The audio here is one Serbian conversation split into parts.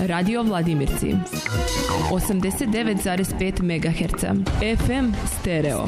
Radio Vladimirci 89,5 MHz, FM stereo.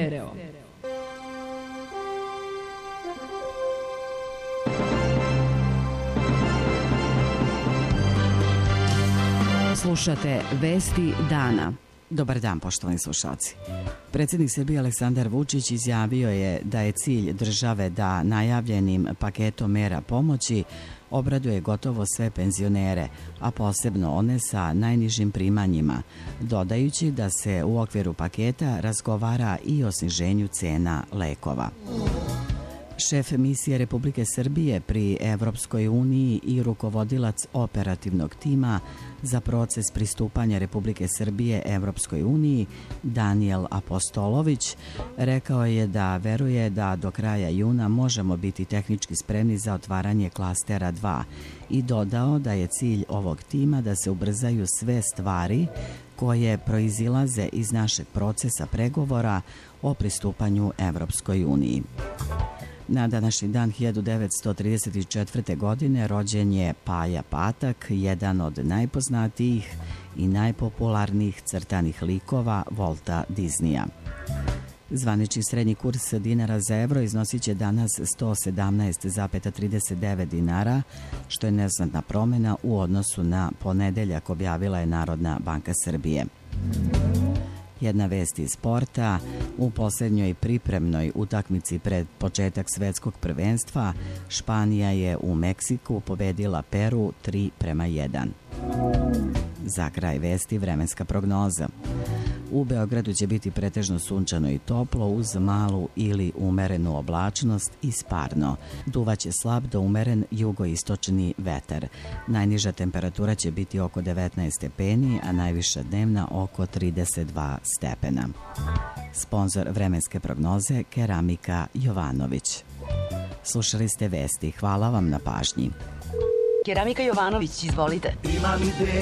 Slušate Vesti dana. Dobar dan, poštovani slušalci. Predsjednik Srbije Aleksandar Vučić izjavio je da je cilj države da najavljenim paketom mera pomoći obraduje gotovo sve penzionere, a posebno one sa najnižim primanjima, dodajući da se u okviru paketa razgovara i o sniženju cena lekova. Šef misije Republike Srbije pri Evropskoj uniji i rukovodilac operativnog tima za proces pristupanja Republike Srbije Evropskoj uniji, Danijel Apostolović, rekao je da veruje da do kraja juna možemo biti tehnički spremni za otvaranje klastera 2 i dodao da je cilj ovog tima da se ubrzaju sve stvari koje proizilaze iz našeg procesa pregovora o pristupanju Evropskoj uniji. Na današnji dan 1934. godine rođen je Paja Patak, jedan od najpoznatijih i najpopularnijih crtanih likova Walta Disneya. Zvanični srednji kurs dinara za evro iznosit će danas 117,39 dinara, što je neznatna promjena u odnosu na ponedeljak, objavila je Narodna banka Srbije. Jedna vest iz sporta. U posljednjoj pripremnoj utakmici pred početak svetskog prvenstva Španija je u Meksiku pobedila Peru 3:1. Za kraj vesti vremenska prognoza. U Beogradu će biti pretežno sunčano i toplo uz malu ili umerenu oblačnost i sparno. Duvaće slab do umeren jugoistočni vetar. Najniža temperatura će biti oko 19 stepeni, a najviša dnevna oko 32 stepena. Sponzor vremenske prognoze Keramika Jovanović. Slušali ste vesti. Hvala vam na pažnji. Keramika Jovanović, izvolite.